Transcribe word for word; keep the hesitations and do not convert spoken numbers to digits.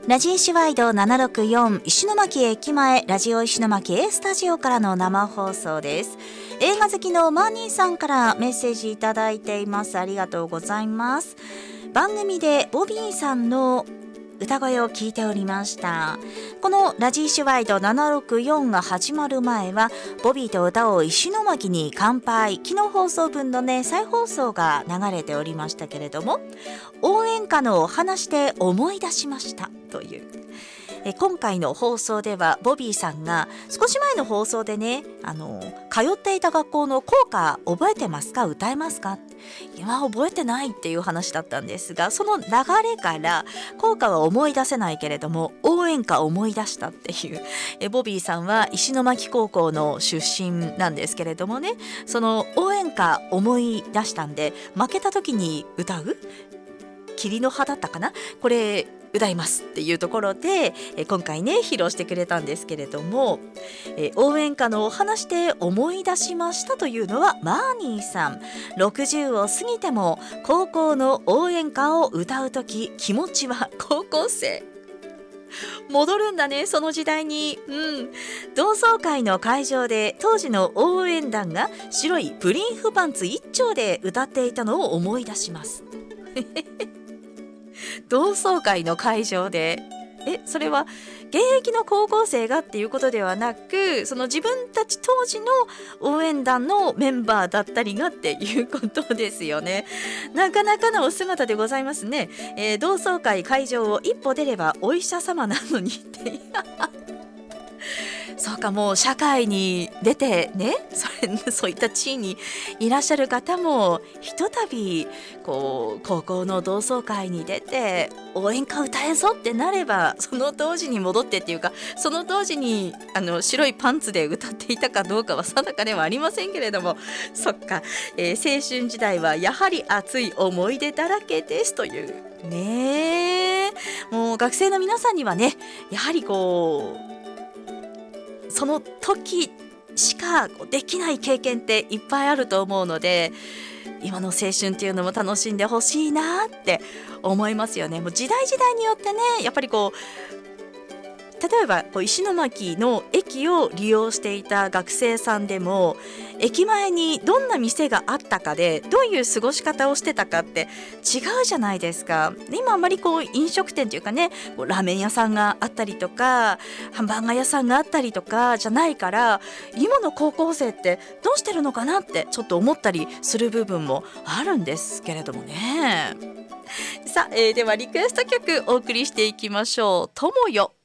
ラジ石ワイドななろくよん石巻駅前ラジオ石巻 A スタジオからの生放送です。映画好きのマーニーさんからメッセージいただいています。ありがとうございます。番組でボビーさんの歌声を聞いておりました。このラジ石ワイドななろくよんが始まる前はボビーと歌おう石巻に乾杯、昨日放送分のね再放送が流れておりましたけれども、応援歌のお話で思い出しましたというえ今回の放送ではボビーさんが少し前の放送でね、あの通っていた学校の校歌覚えてますか、歌えますか、今覚えてないっていう話だったんですが、その流れから校歌は思い出せないけれども応援歌思い出したっていうえボビーさんは石巻高校の出身なんですけれどもね、その応援歌思い出したんで、負けた時に歌う霧の葉だったかな、これ歌いますっていうところでえ今回ね披露してくれたんですけれども、え応援歌のお話で思い出しましたというのはマーニーさん。ろくじゅうを過ぎても高校の応援歌を歌うとき気持ちは高校生、戻るんだねその時代に。うん、同窓会の会場で当時の応援団が白いプリンフパンツ一丁で歌っていたのを思い出します同窓会の会場で、えそれは現役の高校生がっていうことではなく、その自分たち当時の応援団のメンバーだったりがっていうことですよね。なかなかのお姿でございますね。えー、同窓会会場を一歩出ればお医者様なのにってそうか、もう社会に出てね、それそういった地位にいらっしゃる方もひとたびこう高校の同窓会に出て応援歌歌えぞってなれば、その当時に戻ってっていうか、その当時にあの白いパンツで歌っていたかどうかは定かではありませんけれども、そっか、えー、青春時代はやはり熱い思い出だらけですというね。もう学生の皆さんにはね、やはりこうその時しかできない経験っていっぱいあると思うので、今の青春っていうのも楽しんでほしいなって思いますよね。もう時代時代によってね、やっぱりこう例えばこう石巻の駅を利用していた学生さんでも、駅前にどんな店があったかでどういう過ごし方をしてたかって違うじゃないですか。今あんまりこう飲食店というかね、こうラーメン屋さんがあったりとかハンバーガー屋さんがあったりとかじゃないから、今の高校生ってどうしてるのかなってちょっと思ったりする部分もあるんですけれどもね。さあ、えー、ではリクエスト曲お送りしていきましょう。友よ。